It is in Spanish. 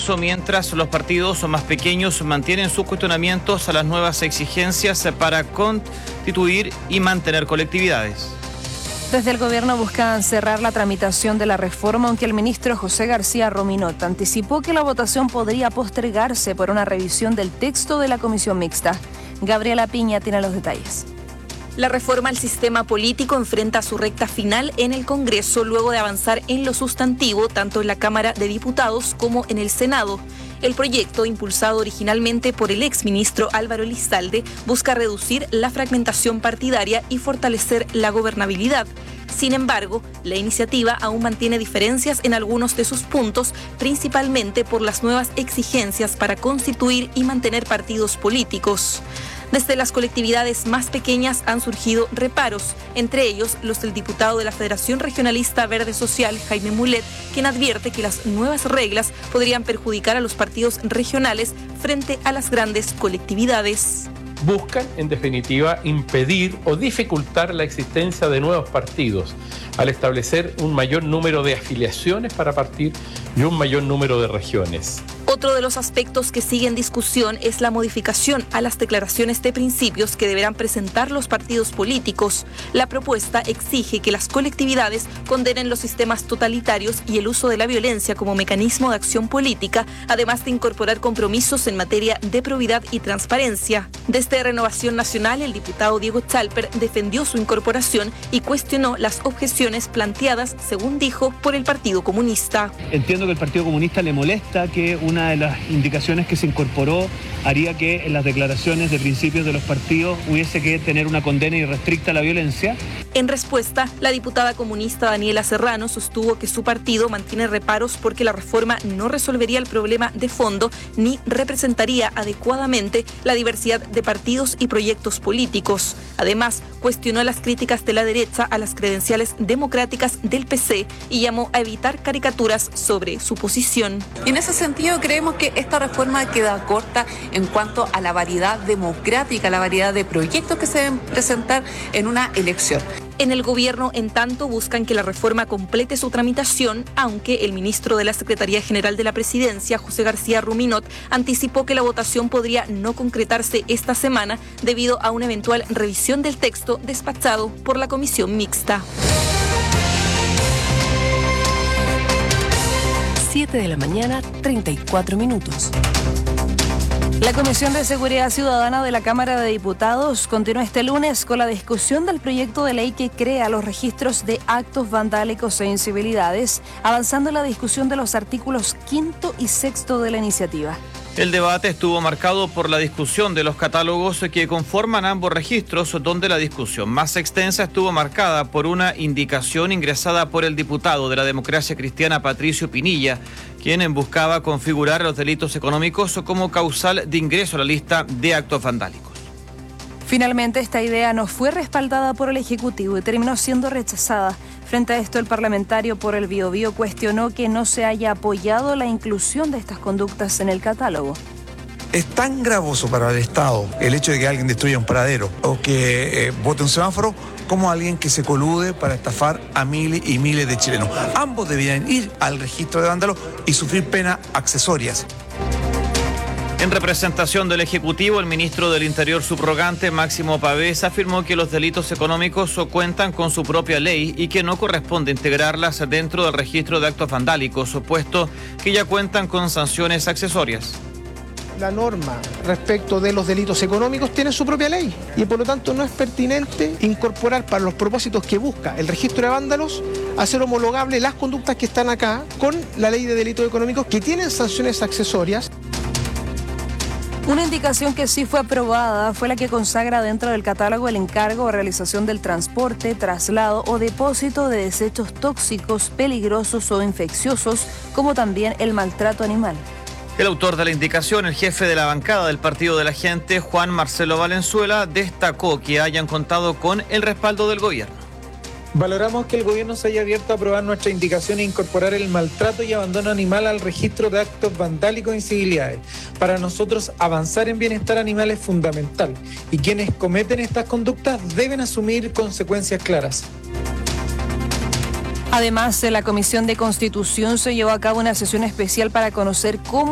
Congreso, mientras los partidos más pequeños mantienen sus cuestionamientos a las nuevas exigencias para constituir y mantener colectividades. Desde el gobierno buscan cerrar la tramitación de la reforma, aunque el ministro José García Rominot anticipó que la votación podría postergarse por una revisión del texto de la comisión mixta. Gabriela Piña tiene los detalles. La reforma al sistema político enfrenta su recta final en el Congreso luego de avanzar en lo sustantivo tanto en la Cámara de Diputados como en el Senado. El proyecto, impulsado originalmente por el exministro Álvaro Elizalde, busca reducir la fragmentación partidaria y fortalecer la gobernabilidad. Sin embargo, la iniciativa aún mantiene diferencias en algunos de sus puntos, principalmente por las nuevas exigencias para constituir y mantener partidos políticos. Desde las colectividades más pequeñas han surgido reparos, entre ellos los del diputado de la Federación Regionalista Verde Social, Jaime Mulet, quien advierte que las nuevas reglas podrían perjudicar a los partidos regionales frente a las grandes colectividades. Buscan, en definitiva, impedir o dificultar la existencia de nuevos partidos, al establecer un mayor número de afiliaciones para partir y un mayor número de regiones. Otro de los aspectos que sigue en discusión es la modificación a las declaraciones de principios que deberán presentar los partidos políticos. La propuesta exige que las colectividades condenen los sistemas totalitarios y el uso de la violencia como mecanismo de acción política, además de incorporar compromisos en materia de probidad y transparencia. Desde Renovación Nacional, el diputado Diego Chalper defendió su incorporación y cuestionó las objeciones planteadas, según dijo, por el Partido Comunista. Entiendo que al Partido Comunista le molesta que una de las indicaciones que se incorporó haría que en las declaraciones de principios de los partidos hubiese que tener una condena irrestricta a la violencia. En respuesta, la diputada comunista Daniela Serrano sostuvo que su partido mantiene reparos porque la reforma no resolvería el problema de fondo ni representaría adecuadamente la diversidad de partidos y proyectos políticos. Además, cuestionó las críticas de la derecha a las credenciales democráticas del PC y llamó a evitar caricaturas sobre su posición. Y en ese sentido creemos que esta reforma queda corta en cuanto a la variedad democrática, la variedad de proyectos que se deben presentar en una elección. En el gobierno, en tanto, buscan que la reforma complete su tramitación, aunque el ministro de la Secretaría General de la Presidencia, José García Rominot, anticipó que la votación podría no concretarse esta semana debido a una eventual revisión del texto despachado por la comisión mixta. 7 de la mañana, 34 minutos. La Comisión de Seguridad Ciudadana de la Cámara de Diputados continúa este lunes con la discusión del proyecto de ley que crea los registros de actos vandálicos e incivilidades, avanzando en la discusión de los artículos 5º y 6º de la iniciativa. El debate estuvo marcado por la discusión de los catálogos que conforman ambos registros, donde la discusión más extensa estuvo marcada por una indicación ingresada por el diputado de la Democracia Cristiana Patricio Pinilla, quien buscaba configurar los delitos económicos como causal de ingreso a la lista de actos vandálicos. Finalmente, esta idea no fue respaldada por el Ejecutivo y terminó siendo rechazada. Frente a esto, el parlamentario por el Biobío cuestionó que no se haya apoyado la inclusión de estas conductas en el catálogo. Es tan gravoso para el Estado el hecho de que alguien destruya un paradero o que bote un semáforo como alguien que se colude para estafar a miles y miles de chilenos. Ambos deberían ir al registro de vándalos y sufrir penas accesorias. En representación del Ejecutivo, el ministro del Interior subrogante, Máximo Pavés, afirmó que los delitos económicos cuentan con su propia ley y que no corresponde integrarlas dentro del registro de actos vandálicos, puesto que ya cuentan con sanciones accesorias. La norma respecto de los delitos económicos tiene su propia ley y por lo tanto no es pertinente incorporar para los propósitos que busca el registro de vándalos hacer homologable las conductas que están acá con la ley de delitos económicos que tienen sanciones accesorias. Una indicación que sí fue aprobada fue la que consagra dentro del catálogo el encargo o realización del transporte, traslado o depósito de desechos tóxicos, peligrosos o infecciosos, como también el maltrato animal. El autor de la indicación, el jefe de la bancada del Partido de la Gente, Juan Marcelo Valenzuela, destacó que hayan contado con el respaldo del gobierno. Valoramos que el gobierno se haya abierto a aprobar nuestra indicación e incorporar el maltrato y abandono animal al registro de actos vandálicos e incivilidades. Para nosotros, avanzar en bienestar animal es fundamental y quienes cometen estas conductas deben asumir consecuencias claras. Además, en la Comisión de Constitución se llevó a cabo una sesión especial para conocer cómo